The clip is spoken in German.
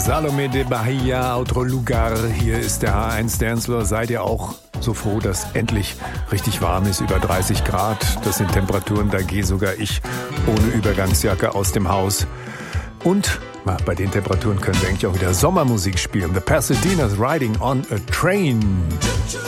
Salome de Bahia, Outro Lugar. Hier ist der H1 Dancefloor. Seid ihr auch so froh, dass endlich richtig warm ist, über 30 Grad? Das sind Temperaturen, da gehe sogar ich ohne Übergangsjacke aus dem Haus. Und bei den Temperaturen können wir eigentlich auch wieder Sommermusik spielen. The Pasadena's Riding on a Train.